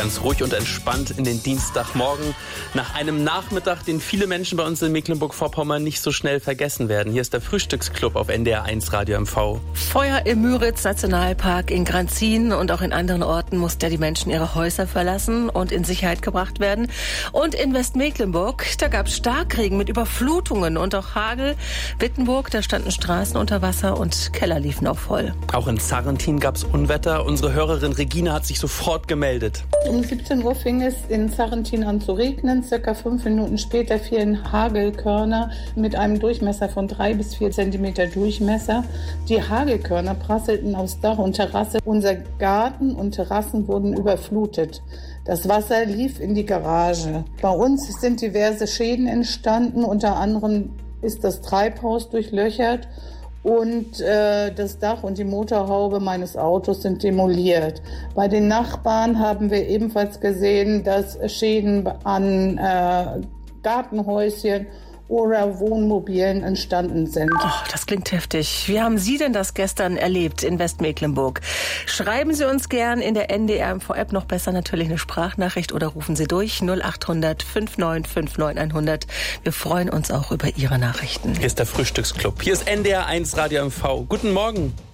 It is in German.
ganz ruhig und entspannt in den Dienstagmorgen. Nach einem Nachmittag, den viele Menschen bei uns in Mecklenburg-Vorpommern nicht so schnell vergessen werden. Hier ist der Frühstücksclub auf NDR 1 Radio MV. Feuer im Müritz-Nationalpark in Granzin und auch in anderen Orten mussten ja die Menschen ihre Häuser verlassen und in Sicherheit gebracht werden. Und in Westmecklenburg, da gab es Starkregen mit Überflutungen und auch Hagel. Wittenburg, da standen Straßen unter Wasser und Keller liefen auch voll. Auch in Zarrentin gab es Unwetter. Unsere Hörerin Regina hat sich sofort gemeldet. Um 17 Uhr fing es in Zarrentin an zu regnen. Circa 5 Minuten später fielen Hagelkörner mit einem Durchmesser von 3 bis 4 Zentimeter Durchmesser. Die Hagelkörner prasselten aufs Dach und Terrasse. Unser Garten und Terrassen wurden überflutet. Das Wasser lief in die Garage. Bei uns sind diverse Schäden entstanden. Unter anderem ist das Treibhaus durchlöchert und das Dach und die Motorhaube meines Autos sind demoliert. Bei den Nachbarn haben wir ebenfalls gesehen, dass Schäden an Gartenhäuschen oder Wohnmobilen entstanden sind. Oh, das klingt heftig. Wie haben Sie denn das gestern erlebt in Westmecklenburg? Schreiben Sie uns gern in der NDR MV-App, noch besser natürlich eine Sprachnachricht, oder rufen Sie durch 0800 5959 100. Wir freuen uns auch über Ihre Nachrichten. Hier ist der Frühstücksclub. Hier ist NDR 1 Radio MV. Guten Morgen.